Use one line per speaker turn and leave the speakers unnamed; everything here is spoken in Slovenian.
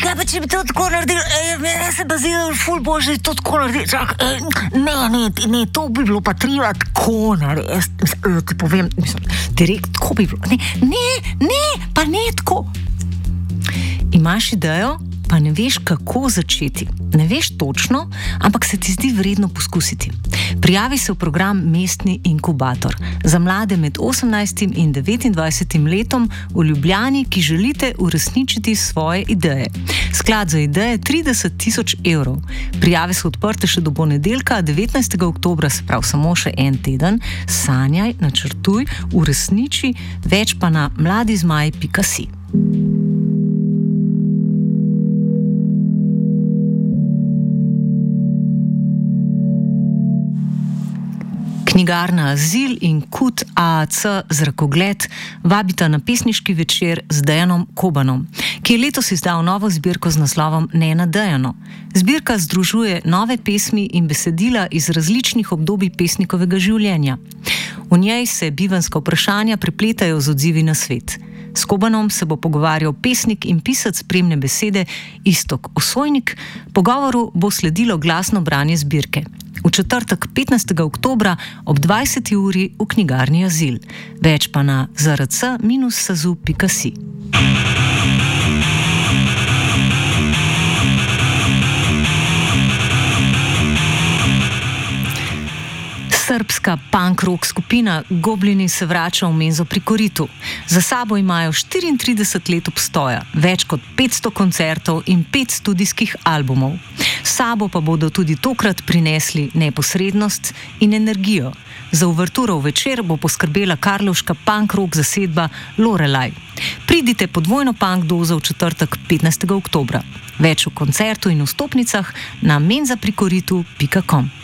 kaj pa če bi to tako naredil, mene se pa zdi, da je ful boljše, da to tako naredil, ne, to bi bilo pa treba tako narediti, ti povem, direkt, tako bi bilo, ne, pa ne tako. Imaš idejo, pa ne veš, kako začeti. Ne veš točno, ampak se ti zdi vredno poskusiti. Prijavi se v program Mestni inkubator za mlade med 18 in 29 letom v Ljubljani, ki želite uresničiti svoje ideje. Sklad za ideje 30 000 evrov. Prijave so odprte še do ponedeljka, 19. oktobra, se pravi samo še en teden. Sanjaj, načrtuj, uresniči, več pa na mladizmaj.si. Knjigarna Azil in KUD AAC Zrakogled vabita na pesniški večer z Dejanom Kobanom, ki je letos izdal novo zbirko z naslovom Nenadejano. Zbirka združuje nove pesmi in besedila iz različnih obdobij pesnikovega življenja. V njej se bivanjska vprašanja prepletajo z odzivi na svet. S Kobanom se bo pogovarjal pesnik in pisec spremne besede Iztok Osojnik. Pogovoru bo sledilo glasno branje zbirke. V četrtek 15. oktobra ob 20. uri v knjigarni Azil. Več pa na zrc-sazu.si. Srbska punk rock skupina Goblini se vrača v menzo pri Koritu. Za sabo imajo 34 let obstoja, več kot 500 koncertov in 5 studijskih albumov. S sabo pa bodo tudi tokrat prinesli neposrednost in energijo. Za uverturo v večer bo poskrbela karlovška punk rock zasedba Lorelaj. Pridite po dvojno punk dozo v četrtek 15. oktobra. Več o koncertu in vstopnicah na menzaprikoritu.com.